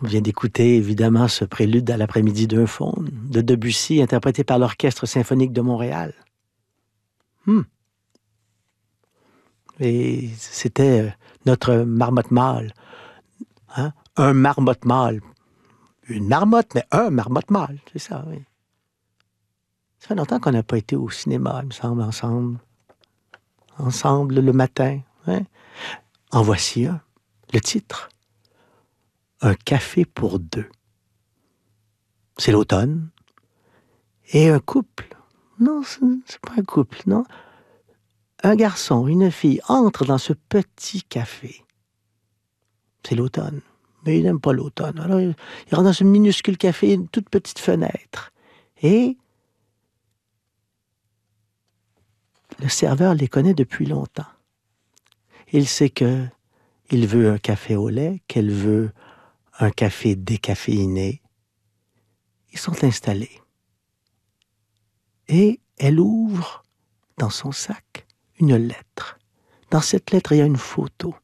On vient d'écouter, évidemment, ce prélude à l'après-midi d'un faune de Debussy, interprété par l'Orchestre symphonique de Montréal. Et c'était notre marmotte mâle. Hein? Un marmotte mâle. Une marmotte, mais un marmotte mâle. C'est ça, oui. Ça fait longtemps qu'on n'a pas été au cinéma, il me semble, ensemble. Ensemble, le matin. Hein? En voici un. Le titre. Un café pour deux. C'est l'automne. Et un couple. Non, c'est pas un couple, non. Un garçon, une fille entrent dans ce petit café. C'est l'automne. Mais il n'aime pas l'automne. Alors, il rentre dans ce minuscule café, une toute petite fenêtre. Et le serveur les connaît depuis longtemps. Il sait que il veut un café au lait, qu'elle veut un café décaféiné. Ils sont installés. Et elle ouvre dans son sac une lettre. Dans cette lettre, il y a une photo.